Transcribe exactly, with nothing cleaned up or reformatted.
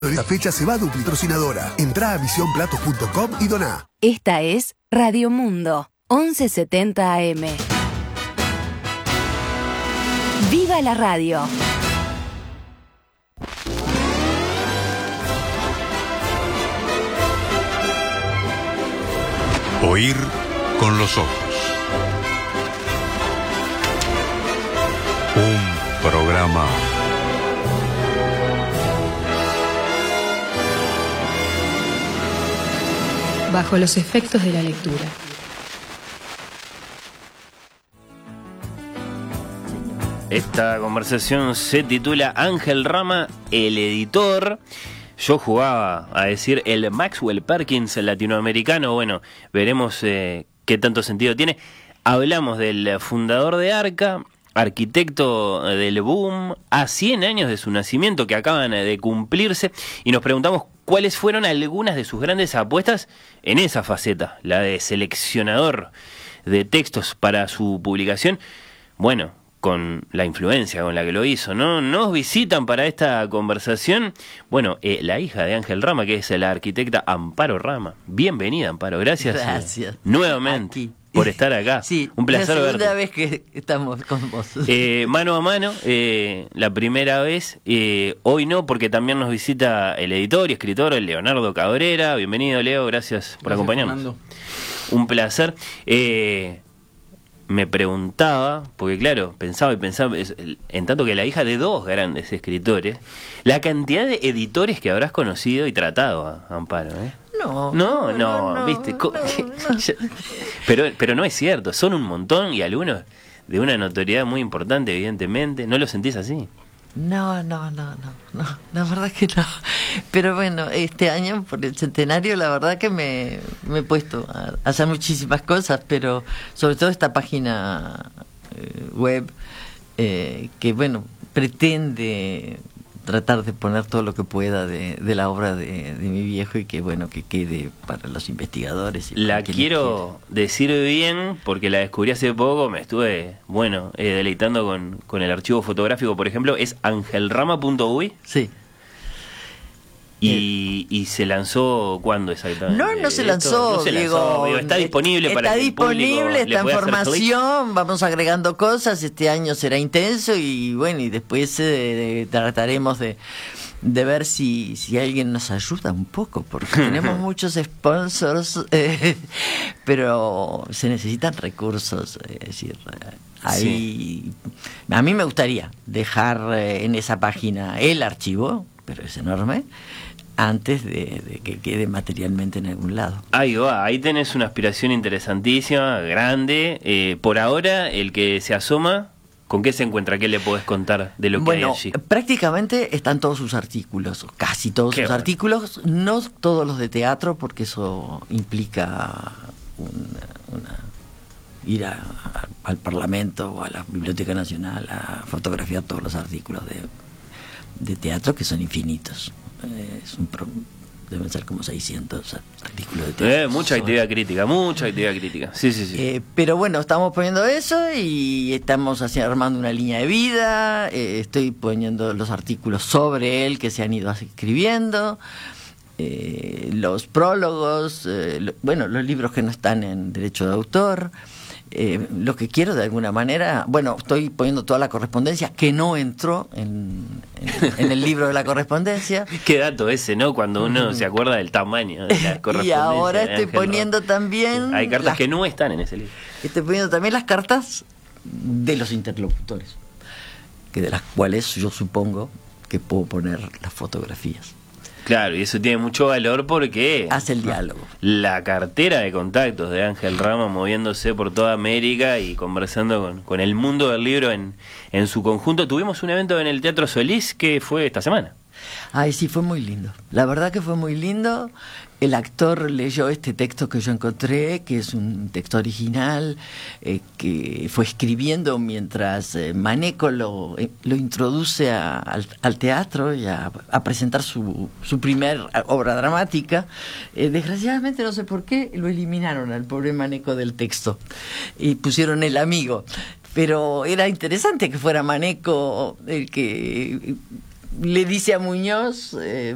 Esta fecha se va a Dupli patrocinadora. Entrá a visión platos punto com y doná. Esta es Radio Mundo, once setenta A M. ¡Viva la radio! Oír con los ojos. Un programa bajo los efectos de la lectura. Esta conversación se titula Ángel Rama, el editor. Yo jugaba a decir el Maxwell Perkins latinoamericano. Bueno, veremos eh, qué tanto sentido tiene. Hablamos del fundador de Arca, arquitecto del boom, a cien años de su nacimiento que acaban de cumplirse, y nos preguntamos cuáles fueron algunas de sus grandes apuestas en esa faceta, la de seleccionador de textos para su publicación. Bueno, con la influencia con la que lo hizo, ¿no? Nos visitan para esta conversación, bueno, eh, la hija de Ángel Rama, que es la arquitecta Amparo Rama. Bienvenida, Amparo, gracias. Gracias. Eh, nuevamente. Aquí. Por estar acá. Sí, un placer la segunda verte. vez que estamos con vos. Eh, mano a mano, eh, la primera vez, eh, hoy no, porque también nos visita el editor y escritor Leonardo Cabrera. Bienvenido, Leo, gracias por gracias, acompañarnos. Fernando. Un placer. Eh, me preguntaba, porque claro, pensaba y pensaba, en tanto que la hija de dos grandes escritores, la cantidad de editores que habrás conocido y tratado, Amparo, ¿eh? No, no, no, no, no, viste, no, no. pero pero no es cierto, son un montón y algunos de una notoriedad muy importante, evidentemente. ¿No lo sentís así? No, no, no, no, no, la verdad es que no. Pero bueno, este año por el centenario, la verdad que me, me he puesto a hacer muchísimas cosas, pero sobre todo esta página eh, web eh, que bueno, pretende tratar de poner todo lo que pueda de, de la obra de, de mi viejo y que bueno que quede para los investigadores. Y la quiero decir bien porque la descubrí hace poco, me estuve bueno eh, deleitando con, con el archivo fotográfico, por ejemplo, es angelrama punto uy. Sí. Y, y se lanzó ¿cuándo exactamente? No, no se lanzó, no se digo, lanzó, digo, está disponible está para que disponible, el público está en le pueda formación, vamos agregando cosas, este año será intenso y bueno, y después eh, trataremos de, de ver si, si alguien nos ayuda un poco, porque tenemos muchos sponsors, eh, pero se necesitan recursos, es decir, ahí sí. A mí me gustaría dejar eh, en esa página el archivo, pero es enorme, antes de, de que quede materialmente en algún lado. Ahí va, ahí tenés una aspiración interesantísima, grande. Eh, por ahora, el que se asoma, ¿con qué se encuentra? ¿Qué le podés contar de lo bueno, que hay allí? Prácticamente están todos sus artículos, casi todos sus bueno. artículos, no todos los de teatro, porque eso implica una, una, ir a, a, al Parlamento o a la Biblioteca Nacional a fotografiar todos los artículos de, de teatro, que son infinitos. Es un pro, deben ser como seiscientos artículos de teatro. Eh, mucha actividad crítica, mucha actividad crítica. Sí, sí, sí. Eh, pero bueno, estamos poniendo eso y estamos así, armando una línea de vida. Eh, estoy poniendo los artículos sobre él que se han ido escribiendo. Eh, los prólogos, eh, lo, bueno, los libros que no están en derecho de autor. Eh, lo que quiero de alguna manera, bueno, estoy poniendo toda la correspondencia que no entró en, en, en el libro de la correspondencia. Qué dato ese, ¿no? Cuando uno mm. se acuerda del tamaño de la correspondencia. Y ahora estoy poniendo Rama. también... Hay cartas las, que no están en ese libro. Estoy poniendo también las cartas de los interlocutores, que de las cuales yo supongo que puedo poner las fotografías. Claro, y eso tiene mucho valor porque hace el diálogo. La cartera de contactos de Ángel Rama moviéndose por toda América y conversando con, con el mundo del libro en, en su conjunto. Tuvimos un evento en el Teatro Solís que fue esta semana. Ay, sí, fue muy lindo. La verdad que fue muy lindo. El actor leyó este texto que yo encontré, que es un texto original, eh, que fue escribiendo mientras eh, Maneco lo, eh, lo introduce a, al, al teatro y a, a presentar su, su primer obra dramática. Eh, desgraciadamente, no sé por qué, lo eliminaron al pobre Maneco del texto y pusieron el amigo. Pero era interesante que fuera Maneco el que le dice a Muñoz... Eh,